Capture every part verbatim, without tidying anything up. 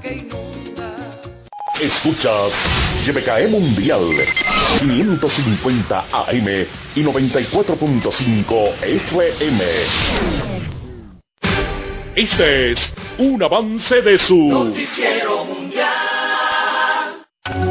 que inunda. Escuchas Y B K E Mundial quinientos cincuenta A M y noventa y cuatro punto cinco F M. Este es un avance de su Noticiero Mundial.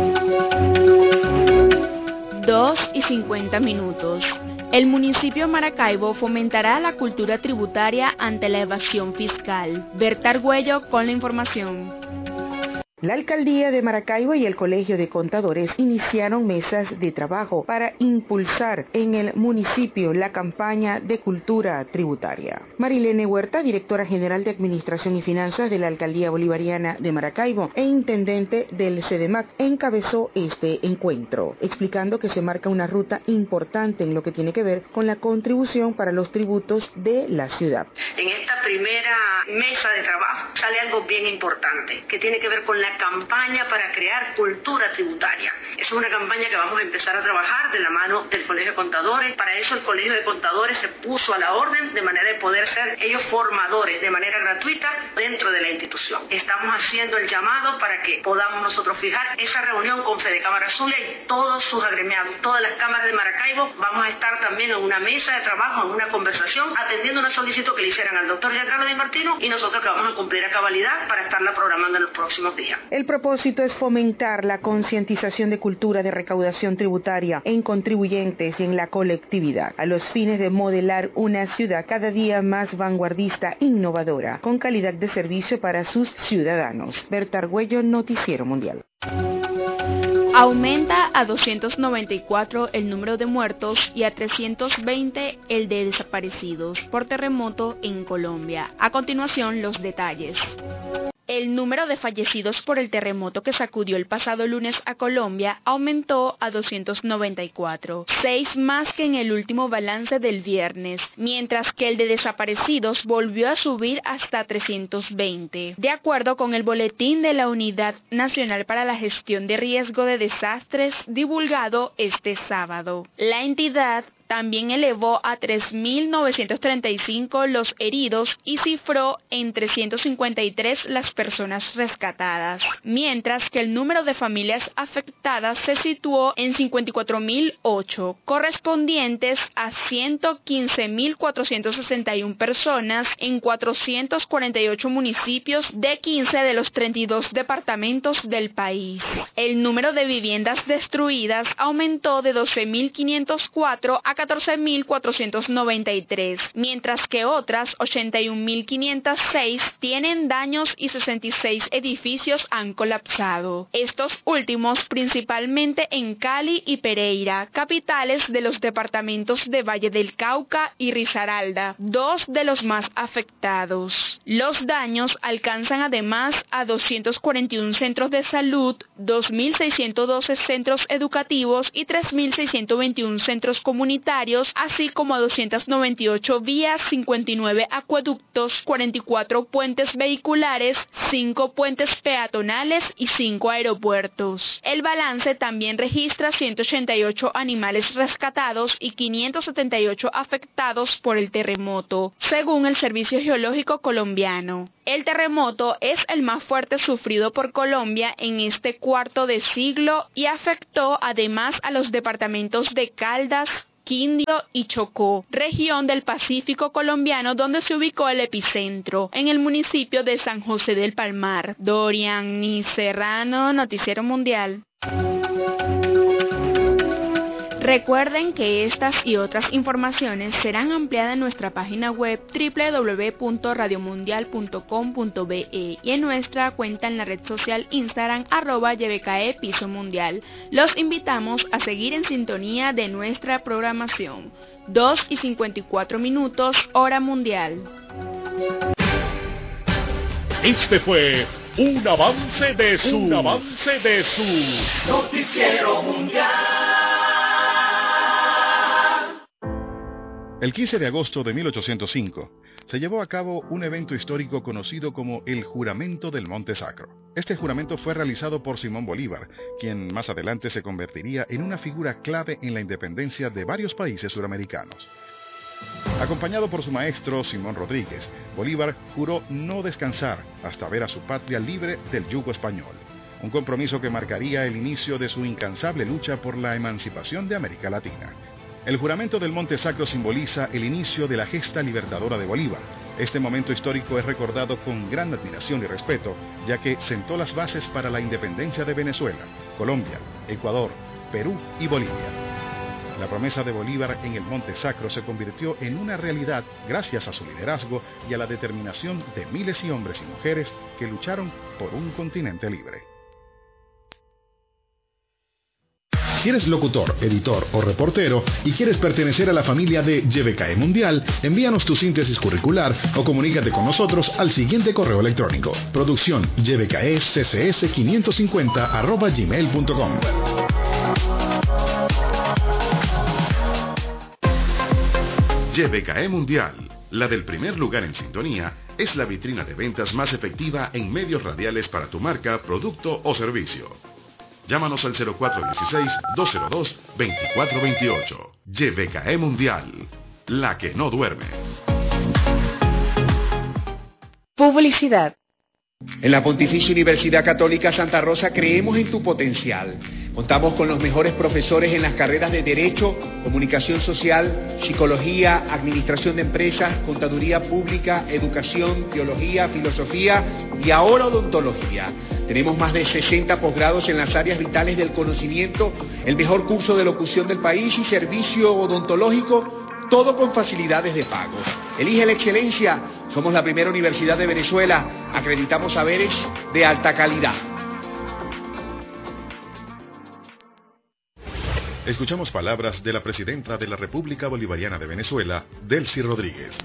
dos y cincuenta minutos. El municipio Maracaibo fomentará la cultura tributaria ante la evasión fiscal. Berta Argüello con la información. La Alcaldía de Maracaibo y el Colegio de Contadores iniciaron mesas de trabajo para impulsar en el municipio la campaña de cultura tributaria. Marilene Huerta, directora general de Administración y Finanzas de la Alcaldía Bolivariana de Maracaibo e intendente del CEDEMAC, encabezó este encuentro, explicando que se marca una ruta importante en lo que tiene que ver con la contribución para los tributos de la ciudad. En esta primera mesa de trabajo sale algo bien importante, que tiene que ver con la campaña para crear cultura tributaria. Es una campaña que vamos a empezar a trabajar de la mano del Colegio de Contadores. Para eso el Colegio de Contadores se puso a la orden de manera de poder ser ellos formadores de manera gratuita dentro de la institución. Estamos haciendo el llamado para que podamos nosotros fijar esa reunión con Fedecámara Zulia y todos sus agremiados, todas las cámaras de Maracaibo. Vamos a estar también en una mesa de trabajo, en una conversación, atendiendo una solicitud que le hicieran al doctor Giancarlo Di Martino y nosotros que vamos a cumplir a cabalidad para estarla programando en los próximos días. El propósito es fomentar la concientización de cultura de recaudación tributaria en contribuyentes y en la colectividad, a los fines de modelar una ciudad cada día más vanguardista, innovadora, con calidad de servicio para sus ciudadanos. Berta Argüello, Noticiero Mundial. Aumenta a doscientos noventa y cuatro el número de muertos y a trescientos veinte el de desaparecidos por terremoto en Colombia. A continuación, los detalles. El número de fallecidos por el terremoto que sacudió el pasado lunes a Colombia aumentó a doscientos noventa y cuatro, seis más que en el último balance del viernes, mientras que el de desaparecidos volvió a subir hasta trescientos veinte. De acuerdo con el boletín de la Unidad Nacional para la Gestión de Riesgo de Desastres divulgado este sábado, la entidad también elevó a tres mil novecientos treinta y cinco los heridos y cifró en trescientos cincuenta y tres las personas rescatadas, mientras que el número de familias afectadas se situó en cincuenta y cuatro mil ocho, correspondientes a ciento quince mil cuatrocientos sesenta y una personas en cuatrocientos cuarenta y ocho municipios de quince de los treinta y dos departamentos del país. El número de viviendas destruidas aumentó de doce mil quinientos cuatro a catorce mil cuatrocientos noventa y tres, mientras que otras ochenta y un mil quinientos seis tienen daños y sesenta y seis edificios han colapsado. Estos últimos principalmente en Cali y Pereira, capitales de los departamentos de Valle del Cauca y Risaralda, dos de los más afectados. Los daños alcanzan además a doscientos cuarenta y uno centros de salud, dos mil seiscientos doce centros educativos y tres mil seiscientos veintiuno centros comunitarios, así como a doscientas noventa y ocho vías, cincuenta y nueve acueductos, cuarenta y cuatro puentes vehiculares, cinco puentes peatonales y cinco aeropuertos. El balance también registra ciento ochenta y ocho animales rescatados y quinientos setenta y ocho afectados por el terremoto, según el Servicio Geológico Colombiano. El terremoto es el más fuerte sufrido por Colombia en este cuarto de siglo y afectó además a los departamentos de Caldas, Quindío y Chocó, región del Pacífico colombiano donde se ubicó el epicentro, en el municipio de San José del Palmar. Dorian Serrano, Noticiero Mundial. Recuerden que estas y otras informaciones serán ampliadas en nuestra página web doble u doble u doble u punto radio mundial punto com punto be y en nuestra cuenta en la red social Instagram arroba Y B K E Piso Mundial. Los invitamos a seguir en sintonía de nuestra programación. dos y cincuenta y cuatro minutos, hora mundial. Este fue un avance de su, un avance de su Noticiero Mundial. El quince de agosto de mil ochocientos cinco se llevó a cabo un evento histórico conocido como el Juramento del Monte Sacro. Este juramento fue realizado por Simón Bolívar, quien más adelante se convertiría en una figura clave en la independencia de varios países suramericanos. Acompañado por su maestro Simón Rodríguez, Bolívar juró no descansar hasta ver a su patria libre del yugo español, un compromiso que marcaría el inicio de su incansable lucha por la emancipación de América Latina. El juramento del Monte Sacro simboliza el inicio de la gesta libertadora de Bolívar. Este momento histórico es recordado con gran admiración y respeto, ya que sentó las bases para la independencia de Venezuela, Colombia, Ecuador, Perú y Bolivia. La promesa de Bolívar en el Monte Sacro se convirtió en una realidad gracias a su liderazgo y a la determinación de miles y hombres y mujeres que lucharon por un continente libre. Si eres locutor, editor o reportero y quieres pertenecer a la familia de Y B K E Mundial, envíanos tu síntesis curricular o comunícate con nosotros al siguiente correo electrónico: producción y b k e c c s quinientos cincuenta arroba gmail punto com. Y B K E Mundial, la del primer lugar en sintonía, es la vitrina de ventas más efectiva en medios radiales para tu marca, producto o servicio. Llámanos al cero cuatro uno seis, dos cero dos, dos cuatro dos ocho. Y B K E Mundial, la que no duerme. Publicidad. En la Pontificia Universidad Católica Santa Rosa creemos en tu potencial. Contamos con los mejores profesores en las carreras de Derecho, Comunicación Social, Psicología, Administración de Empresas, Contaduría Pública, Educación, Teología, Filosofía y ahora Odontología. Tenemos más de sesenta posgrados en las áreas vitales del conocimiento, el mejor curso de locución del país y servicio odontológico, todo con facilidades de pago. Elige la excelencia. Somos la primera universidad de Venezuela. Acreditamos saberes de alta calidad. Escuchamos palabras de la presidenta de la República Bolivariana de Venezuela, Delcy Rodríguez.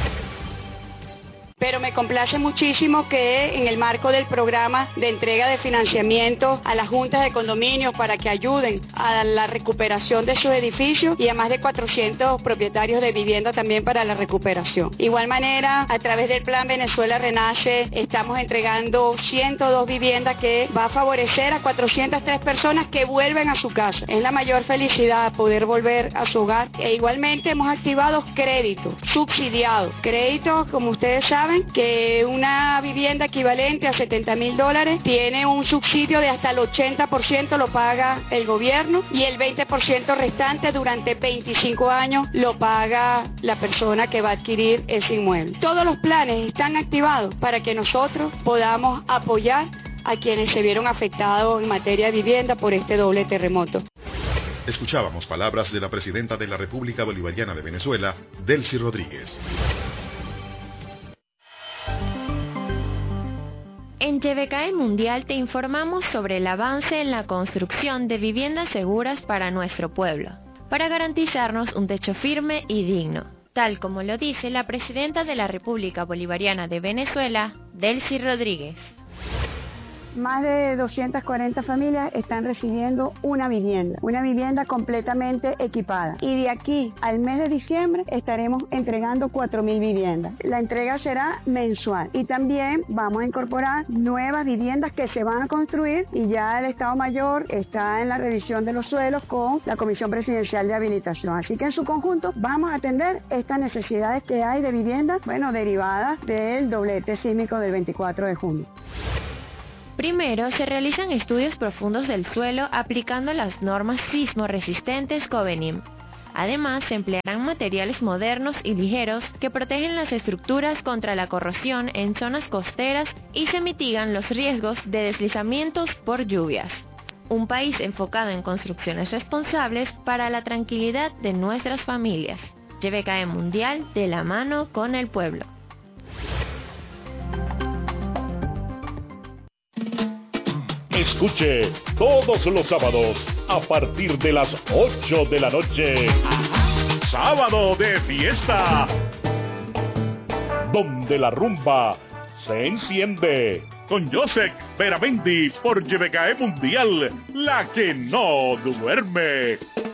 Pero me complace muchísimo que en el marco del programa de entrega de financiamiento a las juntas de condominios para que ayuden a la recuperación de sus edificios y a más de cuatrocientos propietarios de vivienda también para la recuperación. Igual manera, a través del Plan Venezuela Renace, estamos entregando ciento dos viviendas que va a favorecer a cuatrocientas tres personas que vuelven a su casa. Es la mayor felicidad poder volver a su hogar. E igualmente hemos activado créditos subsidiados. Créditos, como ustedes saben, que una vivienda equivalente a setenta mil dólares tiene un subsidio de hasta el ochenta por ciento lo paga el gobierno y el veinte por ciento restante durante veinticinco años lo paga la persona que va a adquirir ese inmueble. Todos los planes están activados para que nosotros podamos apoyar a quienes se vieron afectados en materia de vivienda por este doble terremoto. Escuchábamos palabras de la presidenta de la República Bolivariana de Venezuela, Delcy Rodríguez. En Y B K E Mundial te informamos sobre el avance en la construcción de viviendas seguras para nuestro pueblo, para garantizarnos un techo firme y digno, tal como lo dice la presidenta de la República Bolivariana de Venezuela, Delcy Rodríguez. Más de doscientas cuarenta familias están recibiendo una vivienda, una vivienda completamente equipada. Y de aquí al mes de diciembre estaremos entregando cuatro mil viviendas. La entrega será mensual y también vamos a incorporar nuevas viviendas que se van a construir y ya el Estado Mayor está en la revisión de los suelos con la Comisión Presidencial de Habilitación. Así que en su conjunto vamos a atender estas necesidades que hay de viviendas, bueno, derivadas del doblete sísmico del veinticuatro de junio. Primero, se realizan estudios profundos del suelo aplicando las normas sismo resistentes Covenim. Además, se emplearán materiales modernos y ligeros que protegen las estructuras contra la corrosión en zonas costeras y se mitigan los riesgos de deslizamientos por lluvias. Un país enfocado en construcciones responsables para la tranquilidad de nuestras familias. Y B K E Mundial de la mano con el pueblo. Escuche todos los sábados a partir de las ocho de la noche. Sábado de fiesta, donde la rumba se enciende. Con Joseph Beramendi por Y B K E Mundial, la que no duerme.